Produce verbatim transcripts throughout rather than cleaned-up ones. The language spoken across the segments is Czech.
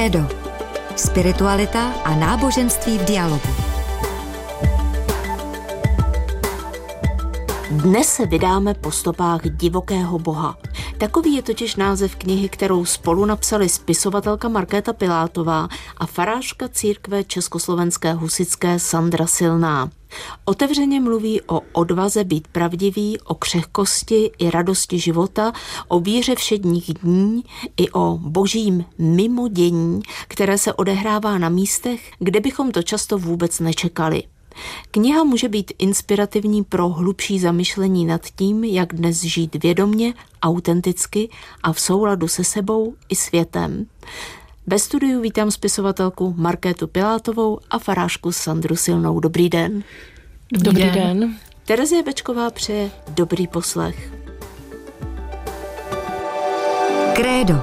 Krédo. Spiritualita a náboženství v dialogu. Dnes se vydáme po stopách divokého boha. Takový je totiž název knihy, kterou spolu napsali spisovatelka Markéta Pilátová a farářka církve československé husitské Sandra Silná. Otevřeně mluví o odvaze být pravdivý, o křehkosti i radosti života, o víře všedních dní i o božím mimodění, které se odehrává na místech, kde bychom to často vůbec nečekali. Kniha může být inspirativní pro hlubší zamyšlení nad tím, jak dnes žít vědomně, autenticky a v souladu se sebou i světem. Ve studiu vítám spisovatelku Markétu Pilátovou a farářku Sandru Silnou. Dobrý den. Dobrý, Dobrý den. den. Terezie Bečková přeje dobrý poslech. Krédo.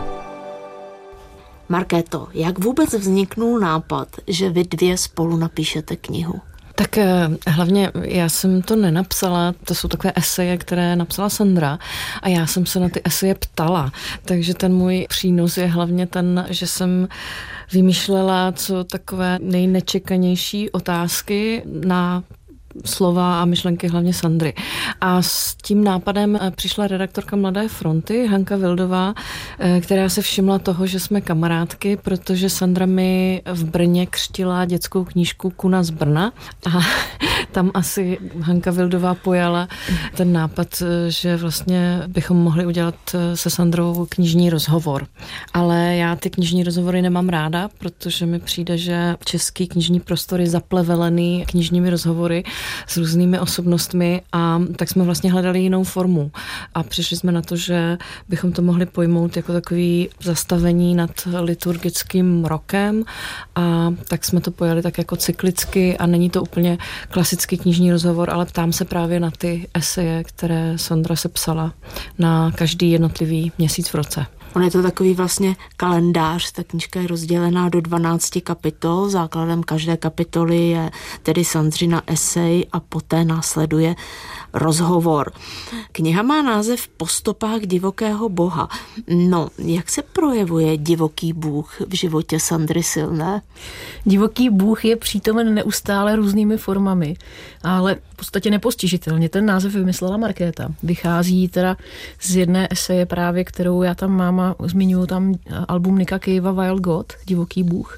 Markéto, jak vůbec vzniknul nápad, že vy dvě spolu napíšete knihu? Tak hlavně já jsem to nenapsala, to jsou takové eseje, které napsala Sandra a já jsem se na ty eseje ptala, takže ten můj přínos je hlavně ten, že jsem vymýšlela co takové nejnečekanější otázky na slova a myšlenky hlavně Sandry. A s tím nápadem přišla redaktorka Mladé fronty, Hanka Vildová, která se všimla toho, že jsme kamarádky, protože Sandra mi v Brně křtila dětskou knížku Kuna z Brna a tam asi Hanka Vildová pojala ten nápad, že vlastně bychom mohli udělat se Sandrou knižní rozhovor. Ale já ty knižní rozhovory nemám ráda, protože mi přijde, že český knižní prostor je zaplevelený knižními rozhovory s různými osobnostmi a tak jsme vlastně hledali jinou formu a přišli jsme na to, že bychom to mohli pojmout jako takový zastavení nad liturgickým rokem a tak jsme to pojali tak jako cyklicky a není to úplně klasický knižní rozhovor, ale ptám se právě na ty eseje, které Sandra sepsala na každý jednotlivý měsíc v roce. On je to takový vlastně kalendář, ta knížka je rozdělená do dvanácti kapitol, základem každé kapitoly je tedy Sandřina esej a poté následuje rozhovor. Kniha má název Po stopách divokého boha. No, jak se projevuje divoký bůh v životě Sandry Silné? Divoký bůh je přítomen neustále různými formami, ale v podstatě nepostižitelně. Ten název vymyslela Markéta. Vychází teda z jedné eseje právě, kterou já tam mám a zmiňuji tam album Nicka Cavea Wild God, Divoký bůh.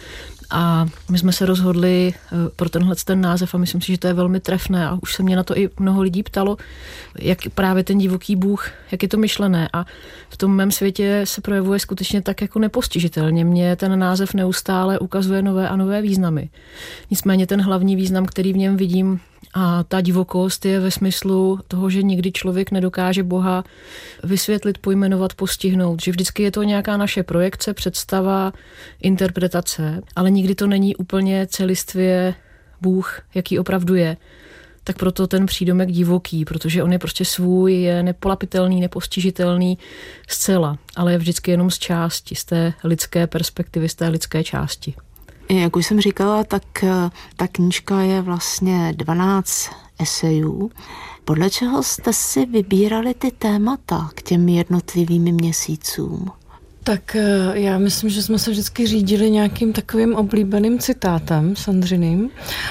A my jsme se rozhodli pro tenhle ten název a myslím si, že to je velmi trefné a už se mě na to i mnoho lidí ptalo, jak právě ten divoký bůh, jak je to myšlené a v tom mém světě se projevuje skutečně tak jako nepostižitelně. Mně ten název neustále ukazuje nové a nové významy. Nicméně ten hlavní význam, který v něm vidím, a ta divokost je ve smyslu toho, že nikdy člověk nedokáže Boha vysvětlit, pojmenovat, postihnout. Že vždycky je to nějaká naše projekce, představa, interpretace, ale nikdy to není úplně celistvě Bůh, jaký opravdu je. Tak proto ten přídomek divoký, protože on je prostě svůj, je nepolapitelný, nepostižitelný zcela, ale je vždycky jenom z části, z té lidské perspektivy, z té lidské části. Jak už jsem říkala, tak ta knížka je vlastně dvanáct esejů. Podle čeho jste si vybírali ty témata k těm jednotlivým měsícům? Tak já myslím, že jsme se vždycky řídili nějakým takovým oblíbeným citátem Sandřiným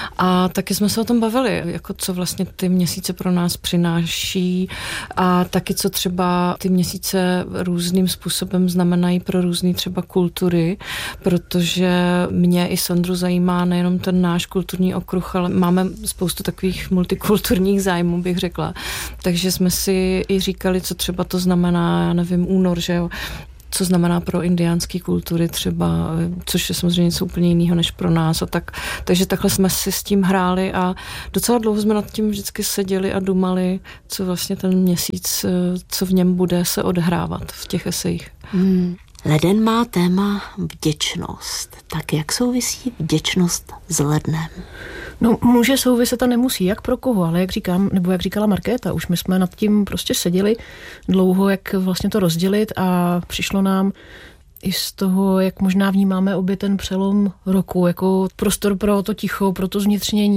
a taky jsme se o tom bavili, jako co vlastně ty měsíce pro nás přináší a taky co třeba ty měsíce různým způsobem znamenají pro různý třeba kultury, protože mě i Sandru zajímá nejenom ten náš kulturní okruh, ale máme spoustu takových multikulturních zájmů, bych řekla. Takže jsme si i říkali, co třeba to znamená, já nevím, únor, že jo, co znamená pro indiánské kultury třeba, což je samozřejmě něco úplně jiného než pro nás a tak. Takže takhle jsme si s tím hráli a docela dlouho jsme nad tím vždycky seděli a dumali, co vlastně ten měsíc, co v něm bude se odehrávat v těch esejích. Hmm. Leden má téma vděčnost. Tak jak souvisí vděčnost s lednem? No, může souviset a nemusí, jak pro koho, ale jak říkám, nebo jak říkala Markéta, už my jsme nad tím prostě seděli dlouho, jak vlastně to rozdělit a přišlo nám i z toho, jak možná vnímáme obě ten přelom roku, jako prostor pro to ticho, pro to zvnitřnění.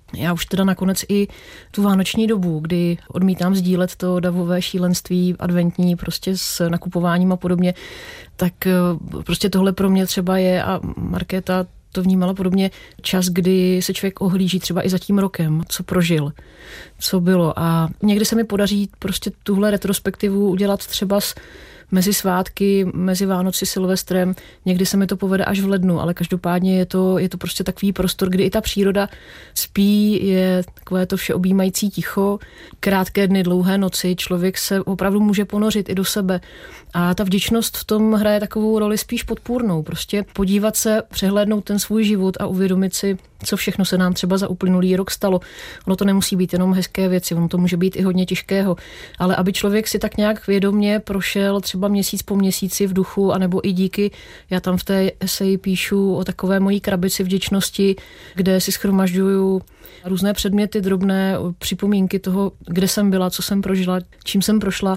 Já už teda nakonec i tu vánoční dobu, kdy odmítám sdílet to davové šílenství adventní prostě s nakupováním a podobně, tak prostě tohle pro mě třeba je, a Markéta to vnímala podobně, čas, kdy se člověk ohlíží třeba i za tím rokem, co prožil, co bylo. A někdy se mi podaří prostě tuhle retrospektivu udělat třeba s mezi svátky, mezi Vánoci, Silvestrem, někdy se mi to povede až v lednu, ale každopádně je to, je to prostě takový prostor, kdy i ta příroda spí, je takové to všeobjímající ticho, krátké dny, dlouhé noci, člověk se opravdu může ponořit i do sebe. A ta vděčnost v tom hraje takovou roli spíš podpůrnou, prostě podívat se, přehlédnout ten svůj život a uvědomit si, co všechno se nám třeba za uplynulý rok stalo. Ono to nemusí být jenom hezké věci, ono to může být i hodně těžkého, ale aby člověk si tak nějak vědomě prošel třeba měsíc po měsíci v duchu, anebo i díky, já tam v té eseji píšu o takové mojí krabici vděčnosti, kde si shromažďuju různé předměty, drobné připomínky toho, kde jsem byla, co jsem prožila, čím jsem prošla.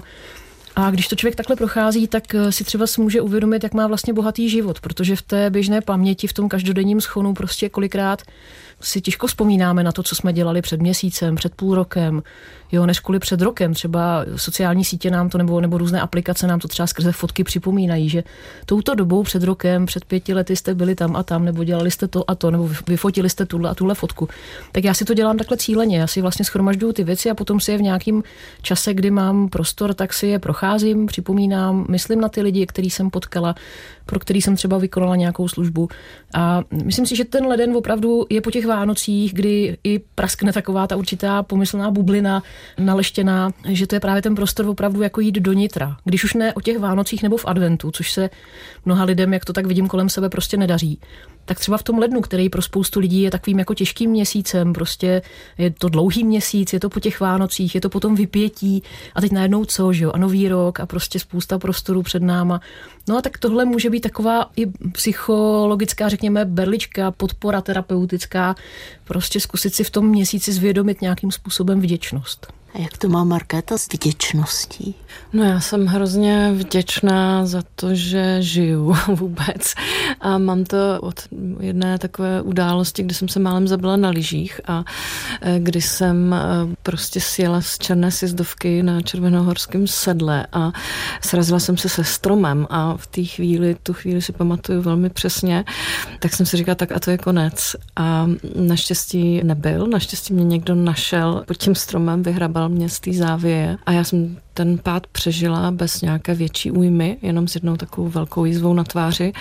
A když to člověk takhle prochází, tak si třeba si může uvědomit, jak má vlastně bohatý život, protože v té běžné paměti, v tom každodenním schonu prostě kolikrát si těžko vzpomínáme na to, co jsme dělali před měsícem, před půl rokem, jo, než kvůli před rokem. Třeba sociální sítě nám to, nebo, nebo různé aplikace nám to třeba skrze fotky připomínají, že touto dobou před rokem, před pěti lety jste byli tam a tam, nebo dělali jste to a to, nebo vyfotili jste tuhle a tuhle fotku. Tak já si to dělám takhle cíleně, já si vlastně shromažďuju ty věci a potom si je v nějakém čase, kdy mám prostor, tak si je procházím, připomínám, myslím na ty lidi, který jsem potkala, pro který jsem třeba vykonala nějakou službu. A myslím si, že ten leden opravdu je po těch Vánocích, kdy i praskne taková ta určitá pomyslná bublina naleštěná, že to je právě ten prostor opravdu jako jít do nitra. Když už ne o těch Vánocích nebo v adventu, což se mnoha lidem, jak to tak vidím kolem sebe, prostě nedaří. Tak třeba v tom lednu, který pro spoustu lidí je takovým jako těžkým měsícem, prostě je to dlouhý měsíc, je to po těch Vánocích, je to potom vypětí a teď najednou co, že jo, a nový rok a prostě spousta prostoru před náma. No a tak tohle může být taková i psychologická, řekněme, berlička, podpora terapeutická, prostě zkusit si v tom měsíci zvědomit nějakým způsobem vděčnost. A jak to má Markéta s vděčností? No já jsem hrozně vděčná za to, že žiju vůbec. A mám to od jedné takové události, kdy jsem se málem zabila na lyžích a kdy jsem prostě sjela z černé sjezdovky na červenohorském sedle a srazila jsem se se stromem a v té chvíli, tu chvíli si pamatuju velmi přesně, tak jsem si říkala, tak a to je konec. A naštěstí nebyl, naštěstí mě někdo našel pod tím stromem, vyhrabal mě z té závěje a já jsem ten pád přežila bez nějaké větší újmy, jenom s jednou takovou velkou jízvou na tváři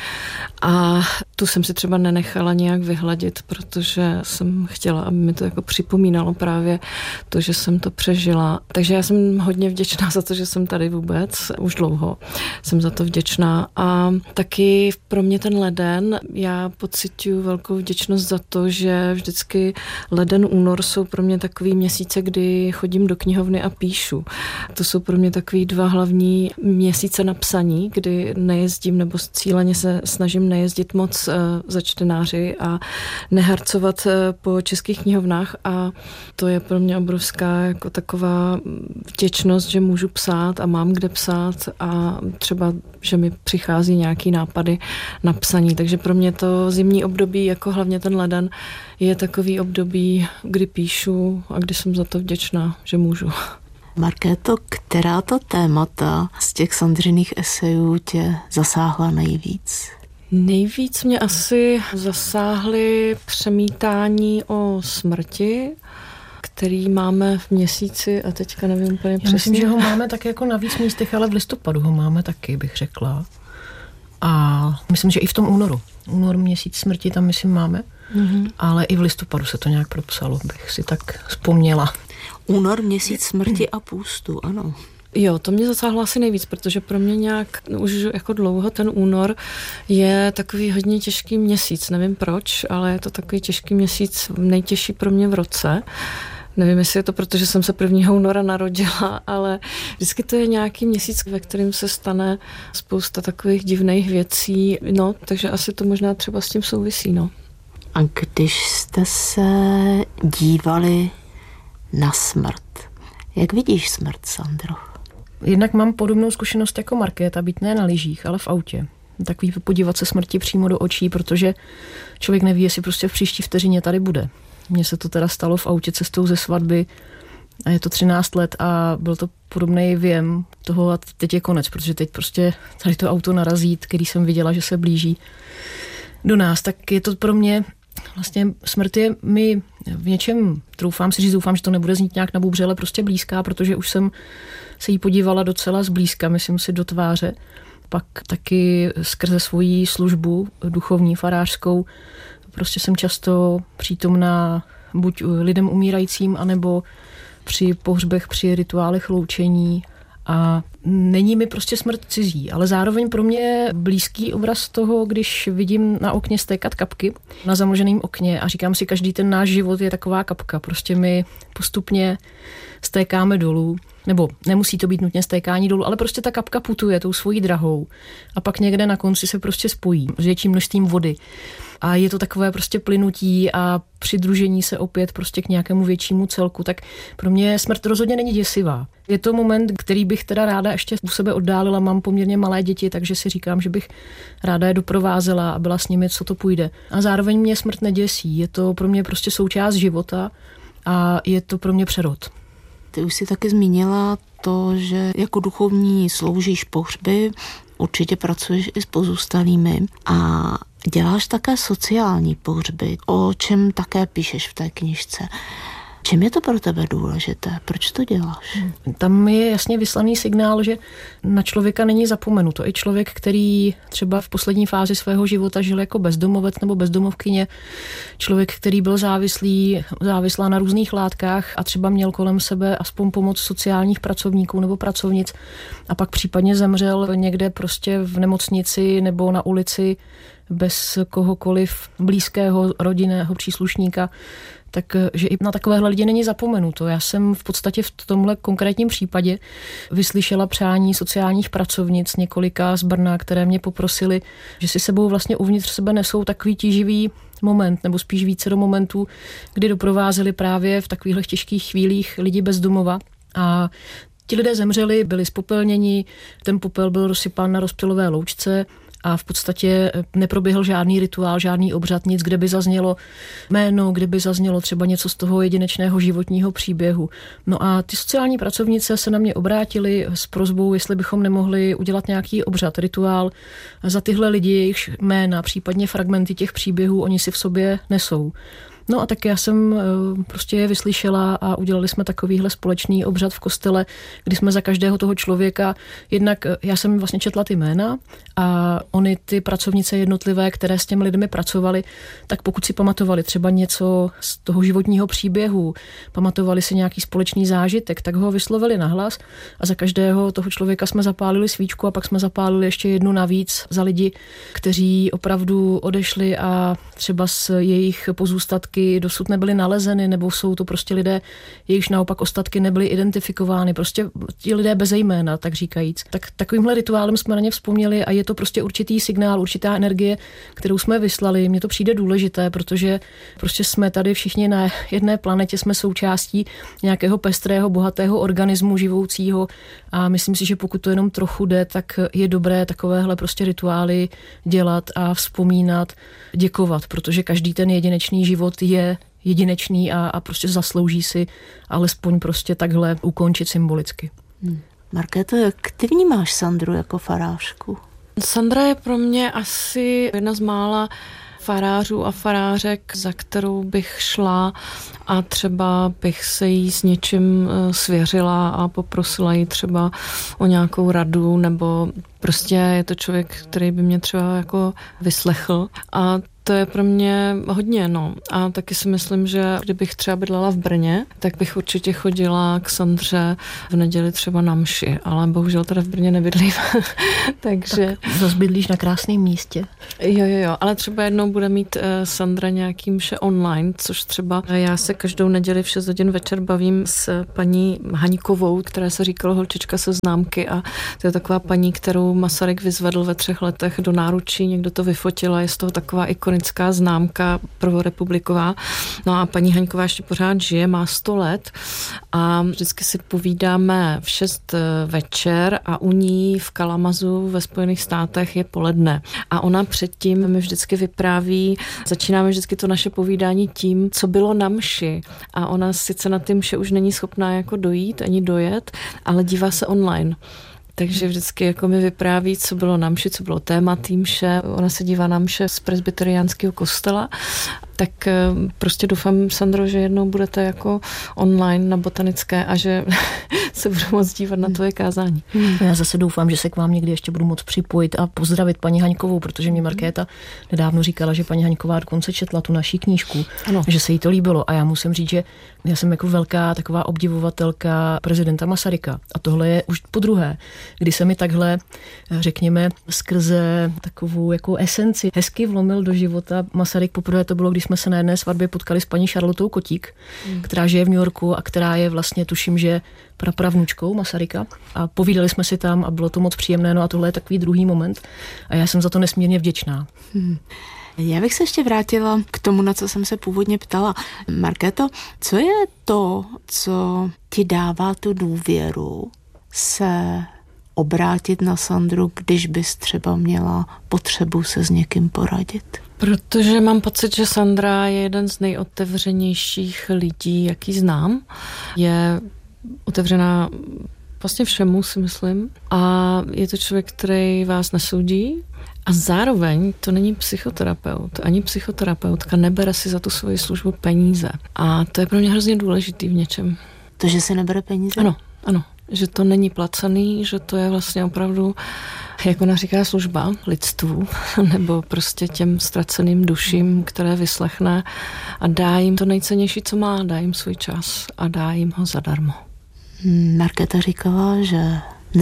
a tu jsem si třeba nenechala nějak vyhladit, protože jsem chtěla, aby mi to jako připomínalo právě to, že jsem to přežila. Takže já jsem hodně vděčná za to, že jsem tady vůbec, už dlouho jsem za to vděčná a taky pro mě ten leden, já pociťuji velkou vděčnost za to, že vždycky leden, únor jsou pro mě takový měsíce, kdy chodím do knihovny a píšu. To jsou pro mě takový dva hlavní měsíce na psaní, kdy nejezdím nebo cíleně se snažím nejezdit moc za čtenáři a neharcovat po českých knihovnách a to je pro mě obrovská jako taková vděčnost, že můžu psát a mám kde psát a třeba, že mi přichází nějaký nápady na psaní. Takže pro mě to zimní období, jako hlavně ten leden, je takový období, kdy píšu a kdy jsem za to vděčná, že můžu. Markéto, která to témata z těch Sandřiných esejů tě zasáhla nejvíc? Nejvíc mě asi zasáhly přemítání o smrti, který máme v měsíci a teďka nevím úplně přesně. Já myslím, že ho máme tak jako na víc místech, ale v listopadu ho máme taky, bych řekla. A myslím, že i v tom únoru. Únor, měsíc smrti tam myslím máme, mm-hmm. ale i v listopadu se to nějak propsalo, bych si tak vzpomněla. Únor, měsíc smrti a půstu, ano. Jo, to mě zasáhlo asi nejvíc, protože pro mě nějak už jako dlouho ten únor je takový hodně těžký měsíc. Nevím proč, ale je to takový těžký měsíc, nejtěžší pro mě v roce. Nevím, jestli je to proto, že jsem se prvního února narodila, ale vždycky to je nějaký měsíc, ve kterém se stane spousta takových divných věcí. No, takže asi to možná třeba s tím souvisí, no. A když jste se dívali na smrt, jak vidíš smrt, Sandro? Jednak mám podobnou zkušenost jako Markéta, být ne na lyžích, ale v autě. Takový podívat se smrti přímo do očí, protože člověk neví, jestli prostě v příští vteřině tady bude. Mně se to teda stalo v autě cestou ze svatby a je to třináct let a byl to podobný věm toho a teď je konec, protože teď prostě tady to auto narazí, který jsem viděla, že se blíží do nás, tak je to pro mě vlastně smrt je mi v něčem, troufám si říct, doufám, že to nebude znít nějak nabubře, ale prostě blízká, protože už jsem se jí podívala docela zblízka, myslím si do tváře. Pak taky skrze svoji službu duchovní, farářskou, prostě jsem často přítomná buď lidem umírajícím, anebo při pohřbech, při rituálech loučení a není mi prostě smrt cizí, ale zároveň pro mě je blízký obraz toho, když vidím na okně stékat kapky na zamlženém okně a říkám si, každý ten náš život je taková kapka, prostě my postupně stékáme dolů, nebo nemusí to být nutně stékání dolů, ale prostě ta kapka putuje tou svojí drahou a pak někde na konci se prostě spojí s větším množstvím vody. A je to takové prostě plynutí a přidružení se opět prostě k nějakému většímu celku, tak pro mě smrt rozhodně není děsivá. Je to moment, který bych teda ráda ještě u sebe oddálila, mám poměrně malé děti, takže si říkám, že bych ráda je doprovázela a byla s nimi, co to půjde. A zároveň mě smrt neděsí, je to pro mě prostě součást života a je to pro mě přerod. Ty už si taky zmínila to, že jako duchovní sloužíš pohřby, určitě pracuješ i s pozůstalými a děláš také sociální pohřby, o čem také píšeš v té knižce. Čím je to pro tebe důležité? Proč to děláš? Tam je jasně vyslaný signál, že na člověka není zapomenuto. I člověk, který třeba v poslední fázi svého života žil jako bezdomovec nebo bezdomovkyně, člověk, který byl závislý, závislá na různých látkách a třeba měl kolem sebe aspoň pomoc sociálních pracovníků nebo pracovnic a pak případně zemřel někde prostě v nemocnici nebo na ulici bez kohokoliv blízkého rodinného příslušníka, takže i na takovéhle lidi není zapomenuto. Já jsem v podstatě v tomhle konkrétním případě vyslyšela přání sociálních pracovnic několika z Brna, které mě poprosili, že si sebou vlastně uvnitř sebe nesou takový tíživý moment, nebo spíš více do momentů, kdy doprovázeli právě v takových těžkých chvílích lidi bez domova a ti lidé zemřeli, byli spopelněni, ten popel byl rozsypán na rozptylové loučce a v podstatě neproběhl žádný rituál, žádný obřad, nic, kde by zaznělo jméno, kde by zaznělo třeba něco z toho jedinečného životního příběhu. No a ty sociální pracovnice se na mě obrátily s prosbou, jestli bychom nemohli udělat nějaký obřad, rituál za tyhle lidi, jejichž jména, případně fragmenty těch příběhů oni si v sobě nesou. No a tak já jsem prostě je vyslyšela a udělali jsme takovýhle společný obřad v kostele, kdy jsme za každého toho člověka, jednak já jsem vlastně četla ty jména a oni ty pracovnice jednotlivé, které s těmi lidmi pracovali, tak pokud si pamatovali třeba něco z toho životního příběhu, pamatovali si nějaký společný zážitek, tak ho vyslovili nahlas a za každého toho člověka jsme zapálili svíčku a pak jsme zapálili ještě jednu navíc za lidi, kteří opravdu odešli a třeba s jejich pozůstatky dosud nebyly nalezeny, nebo jsou to prostě lidé, jejichž naopak ostatky nebyly identifikovány, prostě ti lidé bez jména, tak říkajíc. Tak takovýmhle rituálem jsme na ně vzpomněli a je to prostě určitý signál, určitá energie, kterou jsme vyslali. Mně to přijde důležité, protože prostě jsme tady všichni na jedné planetě, jsme součástí nějakého pestrého, bohatého organismu živoucího a myslím si, že pokud to jenom trochu jde, tak je dobré takovéhle prostě rituály dělat a vzpomínat, děkovat, protože každý ten jedinečný život je jedinečný a, a prostě zaslouží si alespoň prostě takhle ukončit symbolicky. Hmm. Markéto, jak ty vnímáš Sandru jako farářku? Sandra je pro mě asi jedna z mála farářů a farářek, za kterou bych šla a třeba bych se jí s něčím svěřila a poprosila jí třeba o nějakou radu, nebo prostě je to člověk, který by mě třeba jako vyslechl a to je pro mě hodně, no. A taky si myslím, že kdybych třeba bydlela v Brně, tak bych určitě chodila k Sandře v neděli třeba na mši, ale bohužel teda v Brně nebydlím. Takže... Tak zase bydlíš na krásném místě. Jo, jo, jo, ale třeba jednou bude mít Sandra nějaký mše online, což třeba já se každou neděli v šest hodin večer bavím s paní Haňkovou, která se říkalo holčička se známky a to je taková paní, kterou Masaryk vyzvedl ve třech letech do náručí, někdo to vyfotil a je z toho taková ikona ikonická známka prvorepubliková. No a paní Haňková ještě pořád žije, má sto let a vždycky si povídáme v šest večer a u ní v Kalamazu ve Spojených státech je poledne. A ona předtím mi vždycky vypráví, začínáme vždycky to naše povídání tím, co bylo na mši. A ona sice na ty mše už není schopná jako dojít ani dojet, ale dívá se online. Takže vždycky jako mi vypráví, co bylo na mši, co bylo téma té mše. Ona se dívá na mše z presbyteriánského kostela. Tak prostě doufám, Sandro, že jednou budete jako online na Botanické a že se budu moc dívat na tvoje kázání. Hmm. Já zase doufám, že se k vám někdy ještě budu moc připojit a pozdravit paní Haňkovou, protože mě Markéta nedávno říkala, že paní Haňková dokonce četla tu naší knížku, ano. Že se jí to líbilo. A já musím říct, že já jsem jako velká taková obdivovatelka prezidenta Masaryka. A tohle je už po druhé, kdy se mi takhle, řekněme, skrze takovou jako esenci hezky vlomil do života Masaryk. Poprvé to bylo, když jsme se na jedné svatbě potkali s paní Charlotou Kotík, hmm. která žije v New Yorku a která je vlastně, tuším, že prapravnučkou Masaryka. A povídali jsme si tam a bylo to moc příjemné. No a tohle je takový druhý moment. A já jsem za to nesmírně vděčná. Hmm. Já bych se ještě vrátila k tomu, na co jsem se původně ptala. Markéto, co je to, co ti dává tu důvěru se obrátit na Sandru, když bys třeba měla potřebu se s někým poradit? Protože mám pocit, že Sandra je jeden z nejotevřenějších lidí, jaký znám. Je otevřená vlastně všemu, si myslím. A je to člověk, který vás nesoudí. A zároveň to není psychoterapeut. Ani psychoterapeutka nebere si za tu svoji službu peníze. A to je pro mě hrozně důležitý v něčem. To, že si nebere peníze? Ano, ano. Že to není placený, že to je vlastně opravdu, jak ona říká, služba lidstvu, nebo prostě těm ztraceným duším, které vyslechne a dá jim to nejcennější, co má, dá jim svůj čas a dá jim ho zadarmo. Markéta říkala, že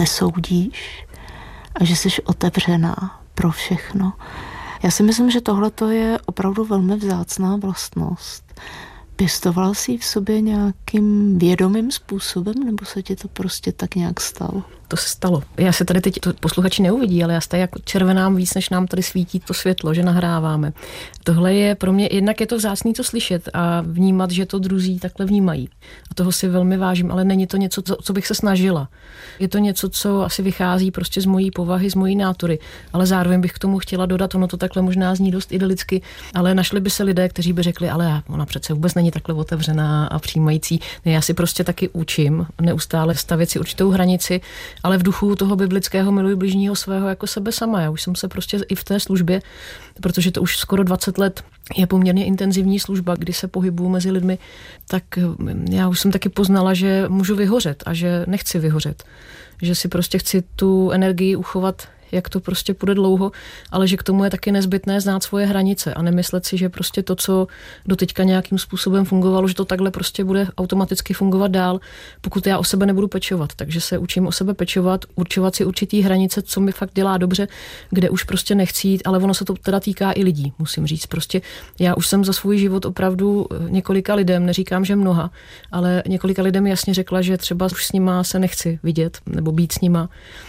nesoudíš a že jsi otevřená pro všechno. Já si myslím, že tohle je opravdu velmi vzácná vlastnost. Pěstovala jsi v sobě nějakým vědomým způsobem, nebo se ti to prostě tak nějak stalo? To se stalo. Já se tady teď, to posluchači neuvidí, ale já se jako červenám víc, než nám tady svítí to světlo, že nahráváme. Tohle je pro mě, jednak je to vzácný to slyšet a vnímat, že to druzí takhle vnímají. A toho si velmi vážím, ale není to něco, co, co bych se snažila. Je to něco, co asi vychází prostě z mojí povahy, z mojí nátury, ale zároveň bych k tomu chtěla dodat, ono to takhle možná zní dost idylicky, ale našli by se lidé, kteří by řekli, ale ona přece vůbec není takhle otevřená a přijímající. Ne, já si prostě taky učím neustále stavět si určitou hranici, ale v duchu toho biblického miluji bližního svého jako sebe sama. Já už jsem se prostě i v té službě, protože to už skoro dvacet let je poměrně intenzivní služba, kdy se pohybuju mezi lidmi, tak já už jsem taky poznala, že můžu vyhořet a že nechci vyhořet. Že si prostě chci tu energii uchovat, jak to prostě půjde dlouho, ale že k tomu je taky nezbytné znát svoje hranice a nemyslet si, že prostě to, co doteďka nějakým způsobem fungovalo, že to takhle prostě bude automaticky fungovat dál, pokud já o sebe nebudu pečovat. Takže se učím o sebe pečovat, určovat si určitý hranice, co mi fakt dělá dobře, kde už prostě nechci jít, ale ono se to teda týká i lidí, musím říct. Prostě já už jsem za svůj život opravdu několika lidem, neříkám, že mnoha, ale několika lidem jasně řekla, že třeba už s nima se nechci vidět nebo být s nima.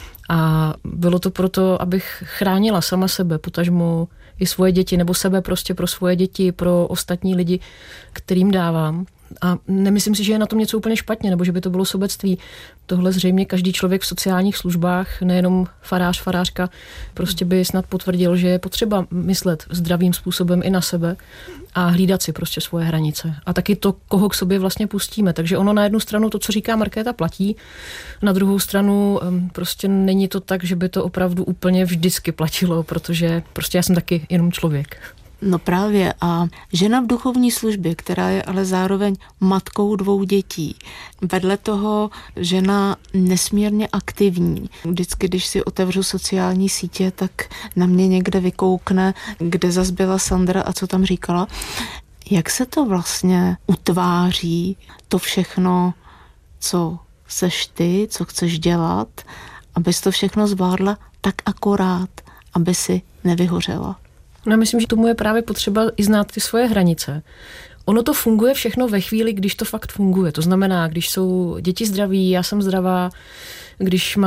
A bylo to proto, abych chránila sama sebe, potažmo i svoje děti, nebo sebe prostě pro svoje děti, pro ostatní lidi, kterým dávám. A nemyslím si, že je na tom něco úplně špatně, nebo že by to bylo sobectví. Tohle zřejmě každý člověk v sociálních službách, nejenom farář, farářka, prostě by snad potvrdil, že je potřeba myslet zdravým způsobem i na sebe a hlídat si prostě svoje hranice. A taky to, koho k sobě vlastně pustíme. Takže ono na jednu stranu to, co říká Markéta, platí, na druhou stranu prostě není to tak, že by to opravdu úplně vždycky platilo, protože prostě já jsem taky jenom člověk. No právě a žena v duchovní službě, která je ale zároveň matkou dvou dětí. Vedle toho žena nesmírně aktivní. Vždycky, když si otevřu sociální sítě, tak na mě někde vykoukne, kde zas byla Sandra a co tam říkala. Jak se to vlastně utváří, to všechno, co seš ty, co chceš dělat, abys to všechno zvládla tak akorát, aby si nevyhořela? No, myslím, že tomu je právě potřeba i znát ty svoje hranice. Ono to funguje všechno ve chvíli, když to fakt funguje. To znamená, když jsou děti zdraví, já jsem zdravá, když mám